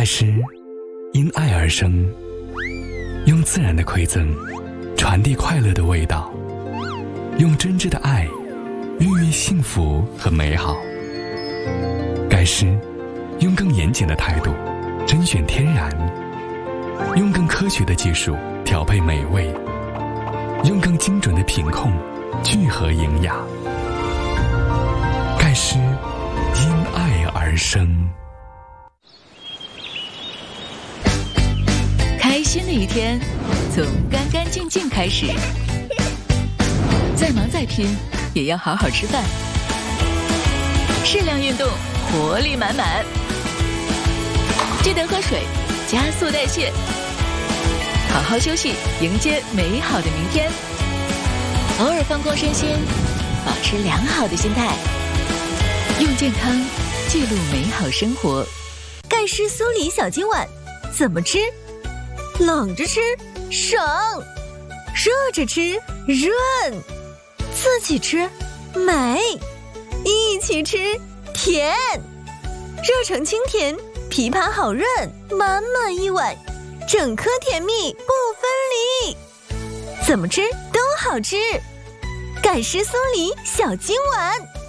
盖诗因爱而生，用自然的馈赠传递快乐的味道，用真挚的爱孕育幸福和美好。盖诗用更严谨的态度甄选天然，用更科学的技术调配美味，用更精准的品控聚合营养。盖诗因爱而生。 开心的一天从干干净净开始，再忙再拼也要好好吃饭，适量运动，活力满满，记得喝水，加速代谢，好好休息，迎接美好的明天。偶尔放空身心，保持良好的心态，用健康记录美好生活。 盖诗酥梨小金碗怎么吃？冷着吃省，热着吃润，自己吃美，一起吃甜，热成清甜，枇杷好润，满满一碗，整颗甜蜜不分离，怎么吃都好吃。盖诗酥梨小金碗。